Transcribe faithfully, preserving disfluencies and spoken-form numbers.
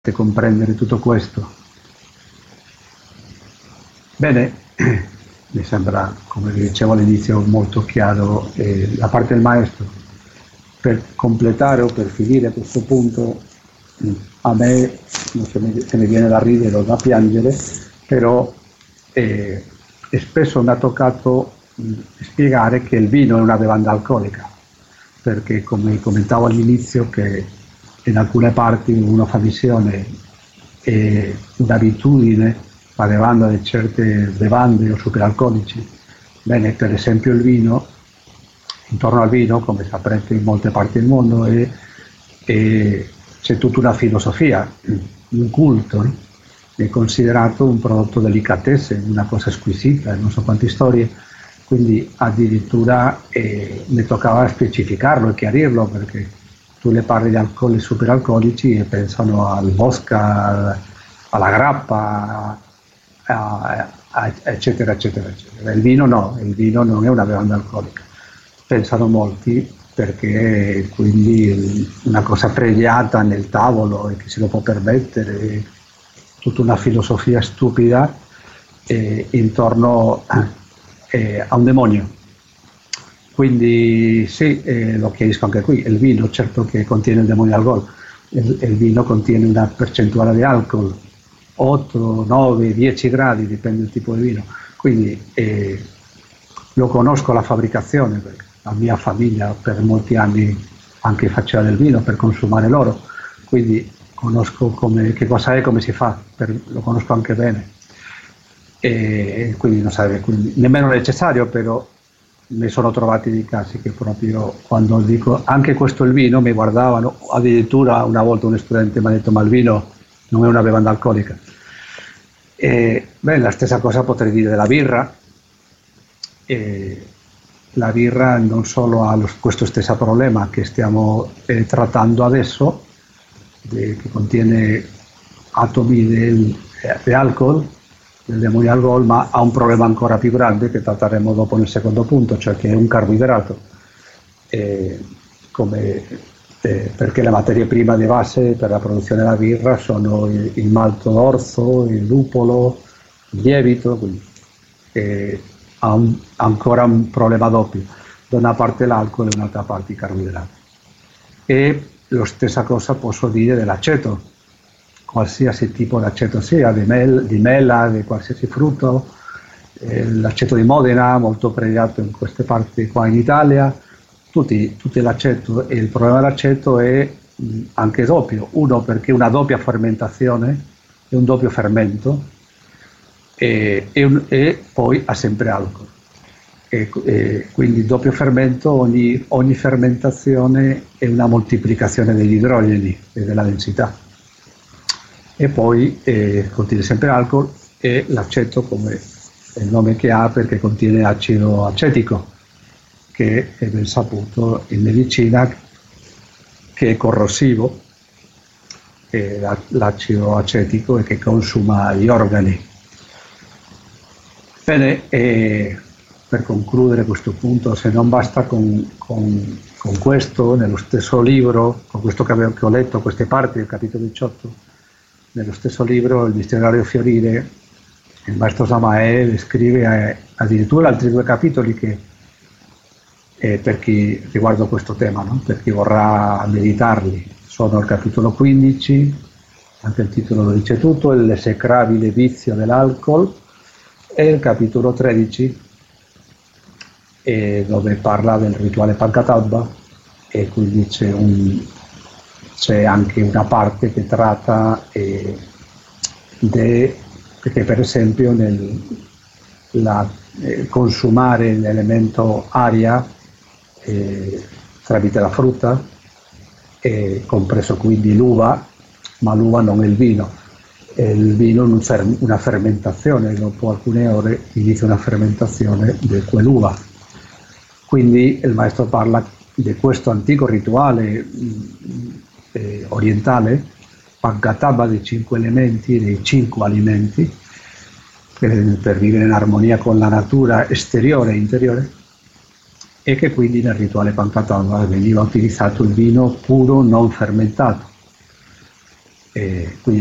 comprendere tutto questo. Bene, mi sembra, come vi dicevo all'inizio, molto chiaro eh, la parte del maestro. Per completare o per finire a questo punto, a me non se mi, se mi viene da ridere o da piangere, però eh, spesso mi ha toccato mh, spiegare che il vino è una bevanda alcolica, perché come commentavo all'inizio che in alcune parti uno fa visione e un'abitudine parlando di certe bevande o superalcolici. Bene, per esempio il vino, intorno al vino, come saprete in molte parti del mondo, è, è, c'è tutta una filosofia, un culto, no? È considerato un prodotto delicatessen, una cosa squisita, non so quante storie, quindi addirittura eh, mi toccava specificarlo e chiarirlo, perché tu le parli di alcoli superalcolici e pensano al vodka, alla grappa, a, a, eccetera, eccetera, eccetera. Il vino no, il vino non è una bevanda alcolica. Pensano molti perché quindi una cosa pregiata nel tavolo e che si lo può permettere, tutta una filosofia stupida eh, intorno eh, a un demonio. Quindi sì, eh, lo chiarisco anche qui, il vino certo che contiene il demonio alcol, il, il vino contiene una percentuale di alcol, otto, nove, dieci gradi, dipende dal tipo di vino, quindi eh, lo conosco la fabbricazione, perché la mia famiglia per molti anni anche faceva del vino per consumare loro, quindi conosco come, che cosa è, come si fa, per, lo conosco anche bene, e quindi non sarebbe quindi, nemmeno necessario, però mi sono trovati dei casi che proprio quando dico anche questo è il vino mi guardavano, addirittura una volta un studente mi ha detto ma il vino non è una bevanda alcolica. E, beh, la stessa cosa potrei dire della birra. E la birra non solo ha lo, questo stesso problema che stiamo eh, trattando adesso, de, che contiene atomi di eh, alcol, del demonio alcol, ma ha un problema ancora più grande che tratteremo dopo nel secondo punto, cioè che è un carboidrato, eh, come, eh, perché le materie prime di base per la produzione della birra sono il, il malto d'orzo, il lupolo, il lievito, quindi eh, ha un, ancora un problema doppio, da una parte l'alcol e dall'altra parte i carboidrati. E la stessa cosa posso dire dell'aceto, qualsiasi tipo di aceto sia, di, mel, di mela, di qualsiasi frutto, eh, l'aceto di Modena, molto pregiato in queste parti qua in Italia, tutti, tutti l'aceto, e il problema dell'aceto è mh, anche doppio, uno perché è una doppia fermentazione, è un doppio fermento, e, e, un, e poi ha sempre alcol. E, e quindi doppio fermento, ogni, ogni fermentazione è una moltiplicazione degli idrogeni e della densità. E poi eh, contiene sempre alcol, e l'aceto, come è il nome che ha, perché contiene acido acetico, che è ben saputo in medicina che è corrosivo, è l'acido acetico, e che consuma gli organi. Bene, eh, per concludere questo punto, se non basta con, con, con questo, nello stesso libro, con questo che, avevo, che ho letto, queste parti del capitolo diciotto, nello stesso libro, il dizionario Fiorire, il maestro Samael scrive eh, addirittura altri due capitoli che, eh, per chi riguardo questo tema, no? Per chi vorrà meditarli, sono il capitolo quindici, anche il titolo lo dice tutto, l'esecrabile vizio dell'alcol, e il capitolo tredici, eh, dove parla del rituale Pancatabba, e quindi c'è un... c'è anche una parte che tratta eh, de, perché per esempio nel la, eh, consumare l'elemento aria eh, tramite la frutta, eh, compreso quindi l'uva, ma l'uva non è il vino, è il vino è un fer- una fermentazione, dopo alcune ore inizia una fermentazione di quell'uva. Quindi il maestro parla di questo antico rituale mh, Eh, orientale, Pancatabba, dei cinque elementi, dei cinque alimenti, eh, per vivere in armonia con la natura esteriore e interiore, e che quindi nel rituale Pancatabba veniva utilizzato il vino puro non fermentato. e quindi